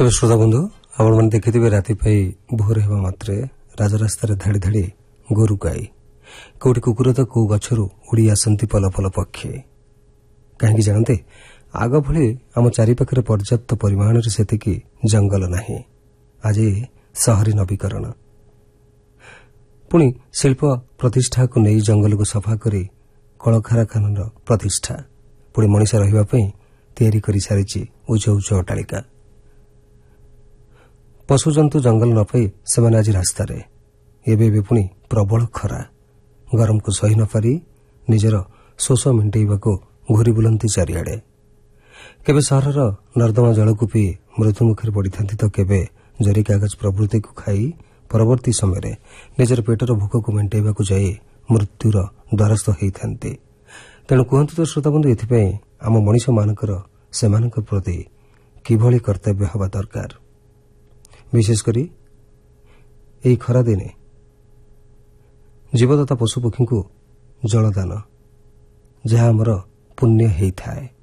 ତେବେ ଶ୍ରୋତା ବନ୍ଧୁ ଆପଣମାନେ ଦେଖିଥିବେ ରାତି ପାଇ ଭୋର ହେବା ମାତ୍ରେ ରାଜରାସ୍ତାରେ ଧାଡ଼ି ଧାଡ଼ି ଗୋରୁ ଗାଈ, କୋଉଠି କୁକୁର ତ କୋଉ ଗଛରୁ ଉଡ଼ି ଆସନ୍ତି ପଲ ପଲ ପକ୍ଷୀ। କାହିଁକି ଜାଣନ୍ତି? ଆଗ ଭଳି ଆମ ଚାରିପାଖରେ ପର୍ଯ୍ୟାପ୍ତ ପରିମାଣରେ ସେତିକି ଜଙ୍ଗଲ ନାହିଁ। ଆଜି ସହରୀ ନବୀକରଣ, ପୁଣି ଶିଳ୍ପ ପ୍ରତିଷ୍ଠାକୁ ନେଇ ଜଙ୍ଗଲକୁ ସଫା କରି କଳକାରଖାନାର ପ୍ରତିଷ୍ଠା, ପୁଣି ମଣିଷ ରହିବା ପାଇଁ ତିଆରି କରିସାରିଛି ଉଚ୍ଚ ଉଚ୍ଚ ଅଟ୍ଟାଳିକା। ପଶୁଜନ୍ତୁ ଜଙ୍ଗଲ ନ ପାଇ ସେମାନେ ଆଜି ରାସ୍ତାରେ। ଏବେ ପୁଣି ପ୍ରବଳ ଖରା, ଗରମକୁ ସହି ନ ପାରି ନିଜର ଶୋଷ ମେଣ୍ଟେଇବାକୁ ଘୁରି ବୁଲନ୍ତି ଚାରିଆଡ଼େ। କେବେ ସହରର ନର୍ଦ୍ଦମା ଜଳକୁ ପିଇ ମୃତ୍ୟୁମୁଖରେ ପଡ଼ିଥାନ୍ତି ତ କେବେ ଜରି କାଗଜ ପ୍ରଭୃତିକୁ ଖାଇ ପରବର୍ତ୍ତୀ ସମୟରେ ନିଜର ପେଟର ଭୋକକୁ ମେଣ୍ଟେଇବାକୁ ଯାଇ ମୃତ୍ୟୁର ଦ୍ୱାରସ୍ଥ ହୋଇଥାନ୍ତି। ତେଣୁ କୁହନ୍ତୁ ତ ଶ୍ରୋତାବନ୍ଧୁ, ଏଥିପାଇଁ ଆମ ମଣିଷମାନଙ୍କର ସେମାନଙ୍କ ପ୍ରତି କିଭଳି କର୍ତ୍ତବ୍ୟ ହେବା ଦରକାର। ବିଶେଷ କରି ଏହି ଖରାଦିନେ ଜୀବଦତ୍ତା ପଶୁପକ୍ଷୀଙ୍କୁ ଜଳଦାନ, ଯାହା ଆମର ପୁଣ୍ୟ ହୋଇଥାଏ।